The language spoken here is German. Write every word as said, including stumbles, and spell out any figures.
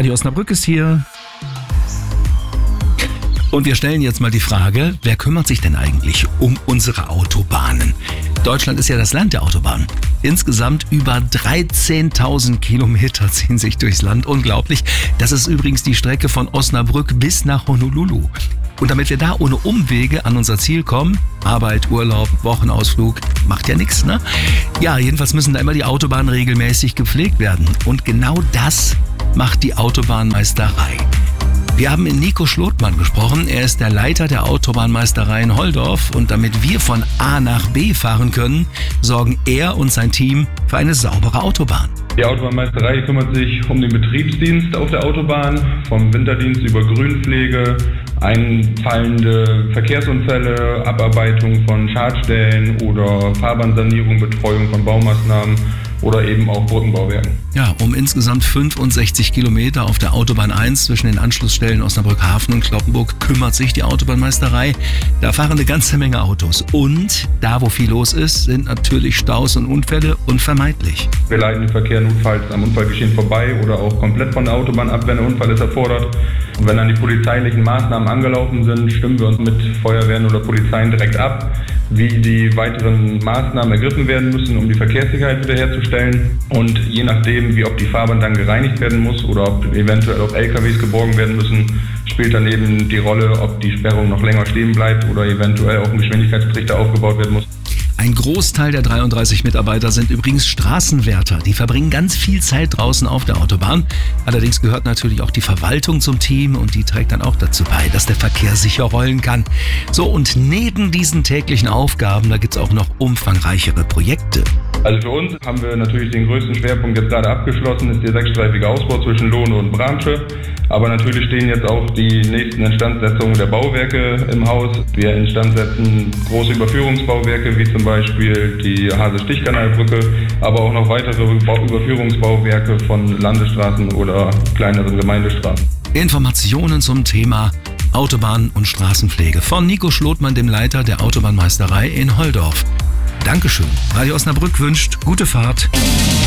Radio Osnabrück ist hier. Und wir stellen jetzt mal die Frage, wer kümmert sich denn eigentlich um unsere Autobahnen? Deutschland ist ja das Land der Autobahnen. Insgesamt über dreizehntausend Kilometer ziehen sich durchs Land. Unglaublich. Das ist übrigens die Strecke von Osnabrück bis nach Honolulu. Und damit wir da ohne Umwege an unser Ziel kommen, Arbeit, Urlaub, Wochenausflug, macht ja nichts, ne? Ja, jedenfalls müssen da immer die Autobahnen regelmäßig gepflegt werden. Und genau das macht die Autobahnmeisterei. Wir haben mit Nico Schlotmann gesprochen. Er ist der Leiter der Autobahnmeisterei in Holdorf. Und damit wir von A nach B fahren können, sorgen er und sein Team für eine saubere Autobahn. Die Autobahnmeisterei kümmert sich um den Betriebsdienst auf der Autobahn, vom Winterdienst über Grünpflege, einfallende Verkehrsunfälle, Abarbeitung von Schadstellen oder Fahrbahnsanierung, Betreuung von Baumaßnahmen oder eben auch Brückenbauwerken. Ja, um insgesamt fünfundsechzig Kilometer auf der Autobahn eins zwischen den Anschlussstellen Osnabrück-Hafen und Cloppenburg kümmert sich die Autobahnmeisterei. Da fahren eine ganze Menge Autos. Und da, wo viel los ist, sind natürlich Staus und Unfälle unvermeidlich. Wir leiten den Verkehr notfalls am Unfallgeschehen vorbei oder auch komplett von der Autobahn ab, wenn der Unfall es erfordert. Und wenn dann die polizeilichen Maßnahmen angelaufen sind, stimmen wir uns mit Feuerwehren oder Polizeien direkt ab, wie die weiteren Maßnahmen ergriffen werden müssen, um die Verkehrssicherheit wiederherzustellen. Und je nachdem, wie ob die Fahrbahn dann gereinigt werden muss oder ob eventuell auch L K Ws geborgen werden müssen, spielt dann eben die Rolle, ob die Sperrung noch länger stehen bleibt oder eventuell auch ein Geschwindigkeitstrichter aufgebaut werden muss. Ein Großteil der dreiunddreißig Mitarbeiter sind übrigens Straßenwärter. Die verbringen ganz viel Zeit draußen auf der Autobahn. Allerdings gehört natürlich auch die Verwaltung zum Team und die trägt dann auch dazu bei, dass der Verkehr sicher rollen kann. So, und neben diesen täglichen Aufgaben, da gibt es auch noch umfangreichere Projekte. Also für uns haben wir natürlich den größten Schwerpunkt jetzt gerade abgeschlossen, ist der sechsstreifige Ausbau zwischen Lohne und Bramsche. Aber natürlich stehen jetzt auch die nächsten Instandsetzungen der Bauwerke im Haus. Wir instandsetzen große Überführungsbauwerke, wie zum Beispiel die Hase-Stichkanalbrücke, aber auch noch weitere Überführungsbauwerke von Landesstraßen oder kleineren Gemeindestraßen. Informationen zum Thema Autobahn- und Straßenpflege von Nico Schlotmann, dem Leiter der Autobahnmeisterei in Holdorf. Dankeschön. Radio Osnabrück wünscht gute Fahrt.